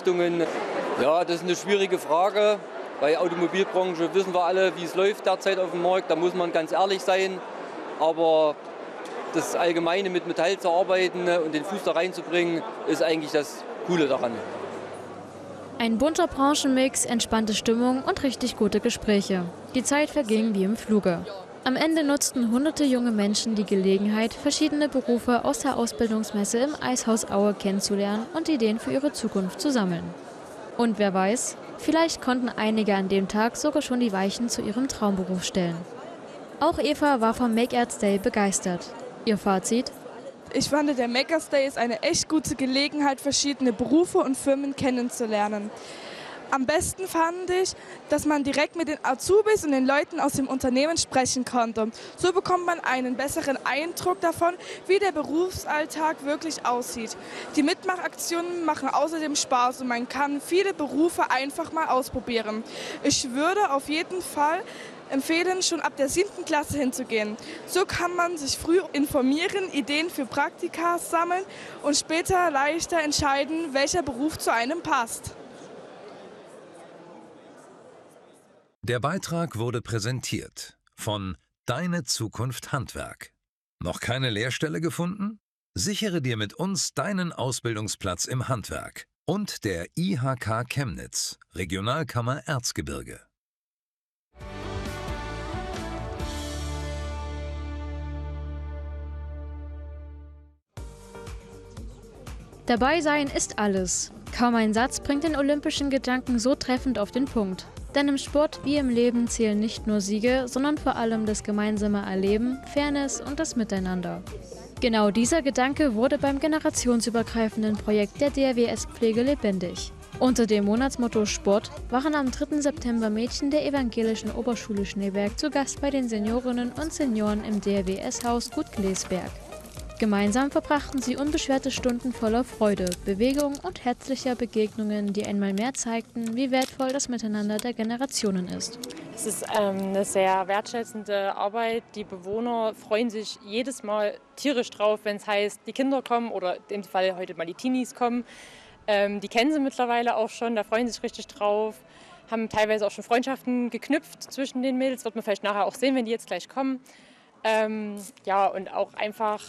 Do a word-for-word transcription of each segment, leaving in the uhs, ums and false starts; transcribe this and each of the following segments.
Einrichtungen. Ja, das ist eine schwierige Frage. Bei der Automobilbranche wissen wir alle, wie es läuft derzeit auf dem Markt. Da muss man ganz ehrlich sein. Aber das Allgemeine mit Metall zu arbeiten und den Fuß da reinzubringen, ist eigentlich das Coole daran. Ein bunter Branchenmix, entspannte Stimmung und richtig gute Gespräche. Die Zeit verging wie im Fluge. Am Ende nutzten hunderte junge Menschen die Gelegenheit, verschiedene Berufe aus der Ausbildungsmesse im Eishaus Aue kennenzulernen und Ideen für ihre Zukunft zu sammeln. Und wer weiß, vielleicht konnten einige an dem Tag sogar schon die Weichen zu ihrem Traumberuf stellen. Auch Eva war vom Make-Arts Day begeistert. Ihr Fazit? Ich fand, der Make-Arts Day ist eine echt gute Gelegenheit, verschiedene Berufe und Firmen kennenzulernen. Am besten fand ich, dass man direkt mit den Azubis und den Leuten aus dem Unternehmen sprechen konnte. So bekommt man einen besseren Eindruck davon, wie der Berufsalltag wirklich aussieht. Die Mitmachaktionen machen außerdem Spaß und man kann viele Berufe einfach mal ausprobieren. Ich würde auf jeden Fall empfehlen, schon ab der siebten Klasse hinzugehen. So kann man sich früh informieren, Ideen für Praktika sammeln und später leichter entscheiden, welcher Beruf zu einem passt. Der Beitrag wurde präsentiert von Deine Zukunft Handwerk. Noch keine Lehrstelle gefunden? Sichere dir mit uns deinen Ausbildungsplatz im Handwerk und der I H K Chemnitz, Regionalkammer Erzgebirge. Dabei sein ist alles. Kaum ein Satz bringt den olympischen Gedanken so treffend auf den Punkt. Denn im Sport wie im Leben zählen nicht nur Siege, sondern vor allem das gemeinsame Erleben, Fairness und das Miteinander. Genau dieser Gedanke wurde beim generationsübergreifenden Projekt der D R W S-Pflege lebendig. Unter dem Monatsmotto Sport waren am dritten September Mädchen der Evangelischen Oberschule Schneeberg zu Gast bei den Seniorinnen und Senioren im D R W S-Haus Gut Glesberg. Gemeinsam verbrachten sie unbeschwerte Stunden voller Freude, Bewegung und herzlicher Begegnungen, die einmal mehr zeigten, wie wertvoll das Miteinander der Generationen ist. Es ist ähm, eine sehr wertschätzende Arbeit. Die Bewohner freuen sich jedes Mal tierisch drauf, wenn es heißt, die Kinder kommen oder in dem Fall heute mal die Teenies kommen. Ähm, die kennen sie mittlerweile auch schon, da freuen sie sich richtig drauf. Haben teilweise auch schon Freundschaften geknüpft zwischen den Mädels. Wird man vielleicht nachher auch sehen, wenn die jetzt gleich kommen. Ähm, ja, und auch einfach...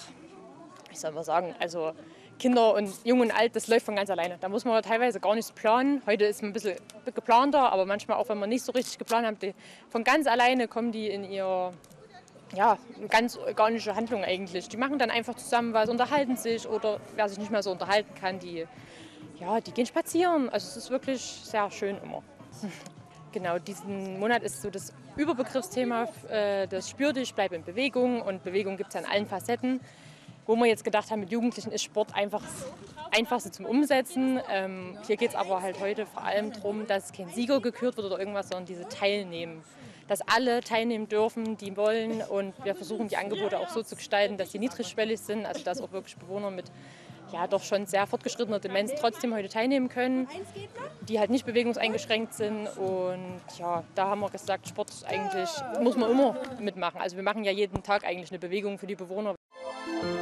Ich soll mal sagen, also Kinder und Jung und Alt, das läuft von ganz alleine. Da muss man teilweise gar nichts planen. Heute ist man ein bisschen geplanter, aber manchmal auch, wenn man nicht so richtig geplant hat, die, von ganz alleine kommen die in ihr, ja, ganz organische Handlung eigentlich. Die machen dann einfach zusammen was, unterhalten sich oder wer sich nicht mehr so unterhalten kann, die, ja, die gehen spazieren. Also es ist wirklich sehr schön immer. Genau, diesen Monat ist so das Überbegriffsthema, äh, das Spür dich, bleib in Bewegung und Bewegung gibt es an allen Facetten. Wo wir jetzt gedacht haben, mit Jugendlichen ist Sport einfach das Einfachste zum Umsetzen. Ähm, hier geht es aber halt heute vor allem darum, dass kein Sieger gekürt wird oder irgendwas, sondern diese teilnehmen. Dass alle teilnehmen dürfen, die wollen. Und wir versuchen die Angebote auch so zu gestalten, dass sie niedrigschwellig sind. Also dass auch wirklich Bewohner mit ja, doch schon sehr fortgeschrittener Demenz trotzdem heute teilnehmen können, die halt nicht bewegungseingeschränkt sind. Und ja, da haben wir gesagt, Sport eigentlich muss man immer mitmachen. Also wir machen ja jeden Tag eigentlich eine Bewegung für die Bewohner.